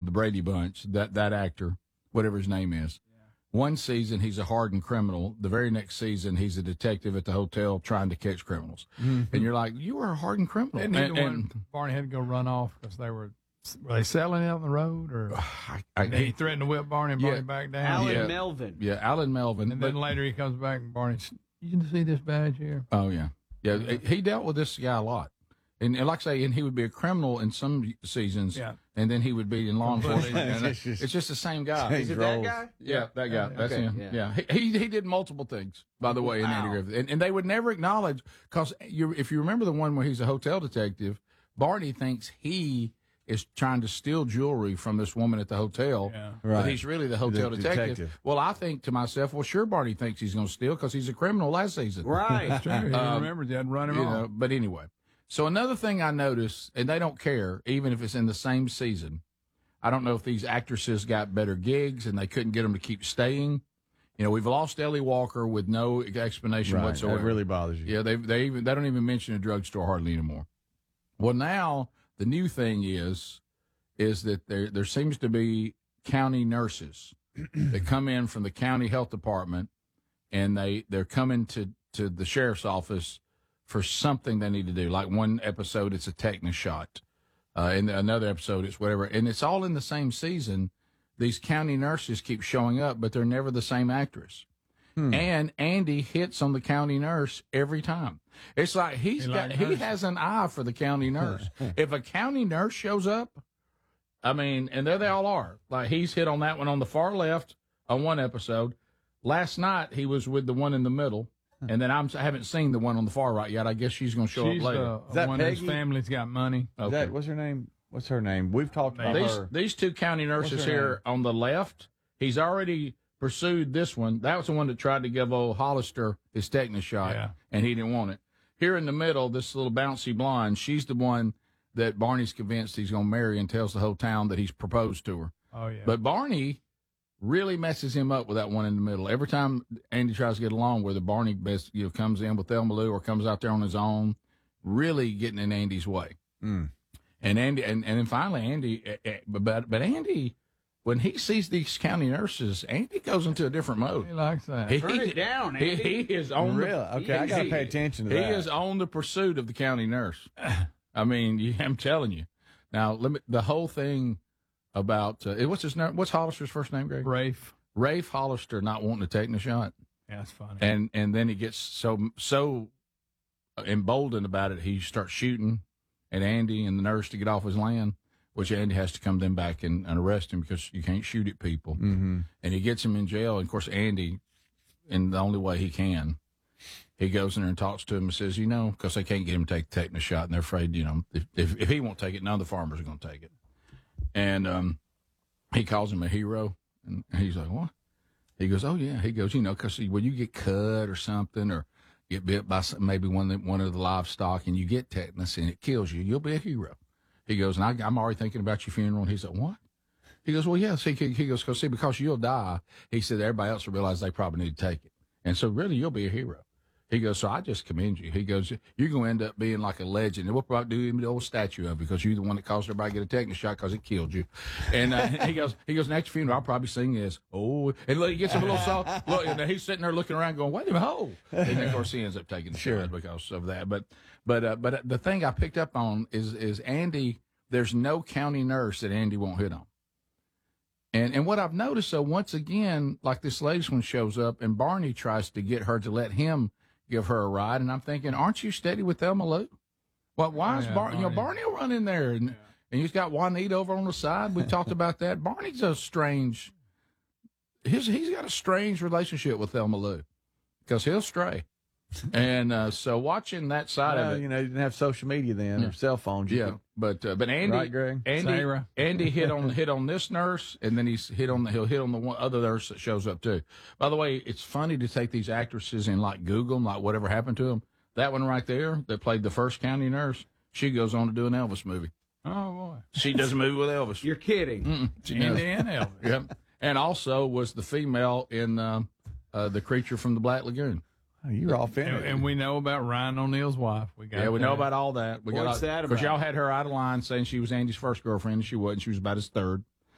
the Brady Bunch, that actor, whatever his name is. Yeah. One season, he's a hardened criminal. The very next season, he's a detective at the hotel trying to catch criminals. Mm-hmm. And you're like, you were a hardened criminal. And Barney had to go run off because were they selling it on the road? Or he threatened to whip Barney and Barney back down? Alan Melvin. Yeah, Alan Melvin. And then later he comes back and Barney, you can see this badge here? Oh, yeah. Yeah, he dealt with this guy a lot. And like I say, and he would be a criminal in some seasons, and then he would be in law enforcement. It's just the same guy. Is it that guy? Yeah, that guy. That's him. Yeah. He did multiple things, by the way, in Andy Griffith. And they would never acknowledge, because if you remember the one where he's a hotel detective, Barney thinks he is trying to steal jewelry from this woman at the hotel, but he's really the hotel detective. Well, I think to myself, well, sure, Barney thinks he's going to steal because he's a criminal last season. Right. That's true. He remembers they had to run him off. But anyway. So another thing I noticed, and they don't care, even if it's in the same season, I don't know if these actresses got better gigs and they couldn't get them to keep staying. You know, we've lost Ellie Walker with no explanation whatsoever. That really bothers you. Yeah, they don't even mention a drugstore hardly anymore. Well, now the new thing is that there seems to be county nurses that come in from the county health department, and they're coming to the sheriff's office for something they need to do. Like one episode, it's a tetanus shot. In another episode, it's whatever. And it's all in the same season. These county nurses keep showing up, but they're never the same actress. And Andy hits on the county nurse every time. It's like he has an eye for the county nurse. If a county nurse shows up, I mean, and there they all are. Like, he's hit on that one on the far left on one episode. Last night, he was with the one in the middle. And then I haven't seen the one on the far right yet. I guess she's going to show up later. Is that one Peggy? Whose family's got money. Okay. What's her name? What's her name? We've talked about her. These two county nurses here on the left, he's already pursued this one. That was the one that tried to give old Hollister his tetanus shot, and he didn't want it. Here in the middle, this little bouncy blonde, she's the one that Barney's convinced he's going to marry and tells the whole town that he's proposed to her. Oh, yeah. But Barney really messes him up with that one in the middle. Every time Andy tries to get along with her, Barney comes in with Thelma Lou or comes out there on his own, really getting in Andy's way. And Andy, and then finally Andy, but Andy, when he sees these county nurses, Andy goes into a different mode. He likes that. Turn it down, Andy. He is on I got to pay attention to that. He is on the pursuit of the county nurse. I mean, I'm telling you. Now, the whole thing about what's his name? What's Hollister's first name, Greg? Rafe Hollister not wanting to take the shot. Yeah, that's funny. And then he gets so emboldened about it, he starts shooting at Andy and the nurse to get off his land, which Andy has to come then back and arrest him because you can't shoot at people. Mm-hmm. And he gets him in jail. And of course, Andy, in the only way he can, he goes in there and talks to him and says, because they can't get him to take the tetanus shot, and they're afraid, if he won't take it, none of the farmers are going to take it. And he calls him a hero, and he's like, what? He goes, oh, yeah. He goes, because when you get cut or something or get bit by maybe one of the livestock and you get tetanus and it kills you, you'll be a hero. He goes, and I'm already thinking about your funeral. And he's like, what? He goes, well, yeah. See, he goes, because you'll die. He said, everybody else will realize they probably need to take it. And so really you'll be a hero. He goes, so I just commend you. He goes, you're going to end up being like a legend. And we'll probably do him the old statue of it because you're the one that caused everybody to get a tetanus shot because it killed you. And he goes, next funeral, I'll probably sing this. Oh, and look, he gets him a little salt. Look, and he's sitting there looking around going, wait a minute, oh. And then, of course, he ends up taking the shot because of that. But the thing I picked up on is Andy, there's no county nurse that Andy won't hit on. And what I've noticed, so once again, like this latest one shows up and Barney tries to get her to let him give her a ride, and I'm thinking, aren't you steady with Thelma Lou? Well, why is Barney? Barney will run in there, and he's got Juanita over on the side. We talked about that. Barney's a strange. He's got a strange relationship with Thelma Lou because he'll stray. And so watching that side of it, you didn't have social media then or cell phones. But Andy, right, Greg? Andy hit on this nurse, and then he'll hit on the one other nurse that shows up too. By the way, it's funny to take these actresses and like Google them, like whatever happened to them. That one right there that played the first county nurse, she goes on to do an Elvis movie. Oh boy, she does a movie with Elvis. You're kidding? Andy and Elvis. Yep, and also was the female in the Creature from the Black Lagoon. Oh, you're off in it. And we know about Ryan O'Neal's wife. We know about all that. What's that about? Because y'all had her out of line saying she was Andy's first girlfriend, and she wasn't. She was about his third.